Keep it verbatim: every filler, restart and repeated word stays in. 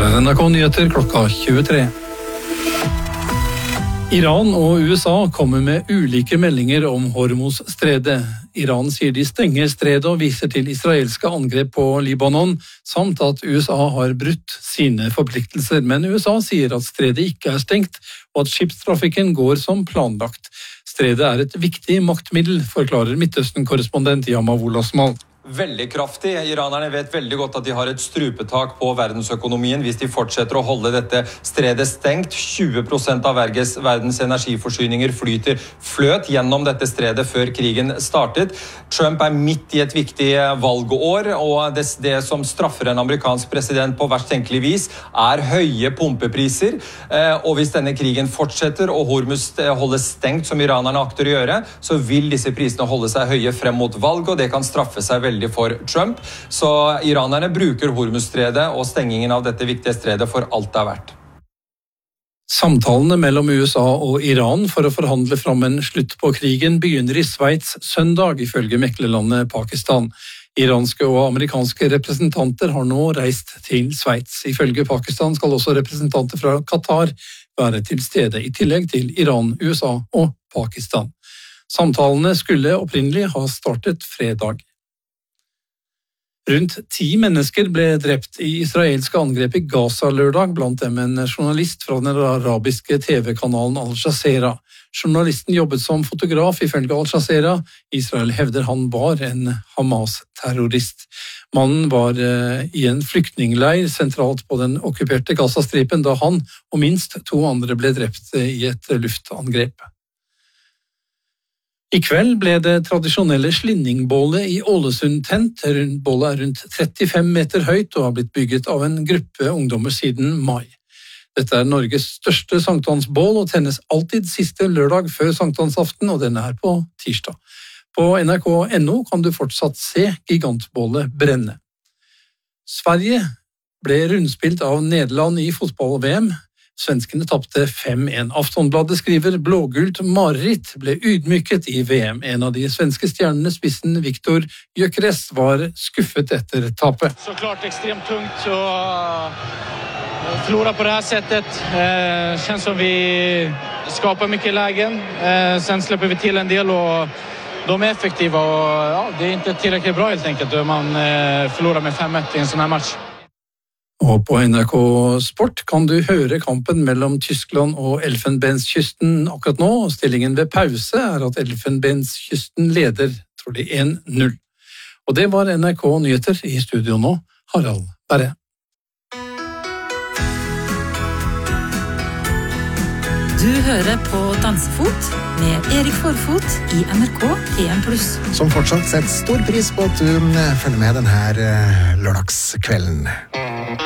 Her er N R K Nyheter klokka tjuetre. Iran og U S A kommer med ulike meldinger om Hormuz-stredet. Iran sier de stenger stredet og viser til israelske angrep på Libanon, samt at U S A har brutt sine forpliktelser. Men U S A sier at stredet ikke er stengt, og at skipstrafikken går som planlagt. Stredet er et viktig maktmiddel, forklarer Midtøsten-korrespondent Yamav Asmal. Veldig kraftig. Iranerne vet veldig godt at de har et strupetak på verdensøkonomien hvis de fortsetter å holde dette stredet stengt. tjue prosent av verdens energiforsyninger flyter fløt gjennom dette stredet før krigen startet. Trump er midt i et viktig valgår, og det, det som straffer en amerikansk president på verst tenkelig vis er høye pumpepriser. Og hvis denne krigen fortsetter og Hormuz holdes stengt som iranerne akter å gjøre, så vil disse prisene holde seg høye frem mot valg, og det kan straffe seg veldig for Trump. Så iranerne bruker Hormuz-stredet og stengingen av dette viktige stredet for alt det er verdt. Samtalene mellom U S A og Iran for å forhandle fram en slutt på krigen begynner i Sveits søndag, ifølge meklerlandet Pakistan. Iranske og amerikanske representanter har nå reist til Sveits. Ifølge Pakistan skal også representanter fra Qatar være til stede, i tillegg til Iran, U S A og Pakistan. Samtalene skulle opprinnelig ha startet fredag. Rundt ti mennesker ble drept i israelske angrep i Gaza lørdag, blant dem en journalist fra den arabiske T V-kanalen Al Jazeera. Journalisten jobbet som fotograf ifølge Al Jazeera. Israel hevder han var en Hamas-terrorist. Mannen var i en flyktningleir sentralt på den okkuperte Gazastripen da han og minst to andre ble drept i et luftangrep. I kveld ble det tradisjonelle slinningbålet i Ålesund tent. Bålet er rundt trettifem meter høyt og har blitt bygget av en gruppe ungdommer siden mai. Dette er Norges største sankthansbål og tennes alltid siste lørdag før sankthansaften, og den er på tirsdag. På N R K punktum N O kan du fortsatt se gigantbålet brenne. Sverige ble rundspilt av Nederland i fotball-V M. Svenskene tapte fem en. Aftonbladet skriver blågult mareritt ble ydmyket i V M. En av de svenske stjernene, spissen Viktor Gyökeres, var skuffet etter tapet. Så klart ekstremt tungt å förlora på det här sättet. Eh, känns som vi skapar mycket lägen. Eh, sen släpper vi till en del och de är effektiva och ja, det är inte tillräckligt bra helt enkelt då man eh, förlorar med fem ett i en sån här match. Og på N R K Sport kan du høre kampen mellom Tyskland og Elfenbenskysten akkurat nå. Stillingen ved pause er at Elfenbenskysten leder, tror de, en null. Og det var N R K Nyheter. I studio nå, Harald Berre. Du hører på Dansefot med Erik Forfot i N R K P en pluss. Som fortsatt setter stor pris på at du følger med denne lørdagskvelden.